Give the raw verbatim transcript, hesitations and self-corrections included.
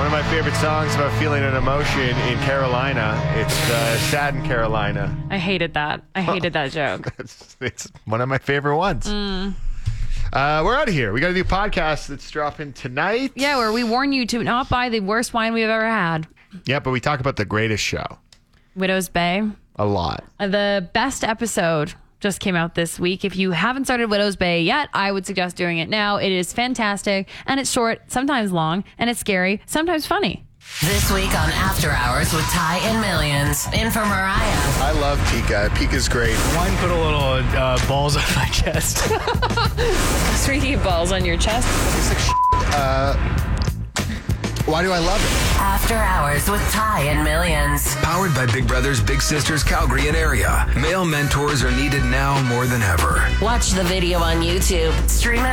of my favorite songs about feeling an emotion in Carolina. It's uh, Sad in Carolina. I hated that. I hated that joke. it's, it's one of my favorite ones. Mm. Uh, we're out of here. We got to do a podcast that's dropping tonight. Yeah, where we warn you to not buy the worst wine we've ever had. Yeah, but we talk about the greatest show. Widow's Bay. A lot. Uh, the best episode just came out this week. If you haven't started Widow's Bay yet, I would suggest doing it now. It is fantastic, and it's short, sometimes long, and it's scary, sometimes funny. This week on After Hours with Ty and Millions. In for Mariah. I love Pika. Pika's great. Wine put a little uh, balls on my chest. Streaky balls on your chest. It's like shit. Uh, why do I love it? After Hours with Ty and Millions. Powered by Big Brothers Big Sisters Calgary and area. Male mentors are needed now more than ever. Watch the video on YouTube. Stream it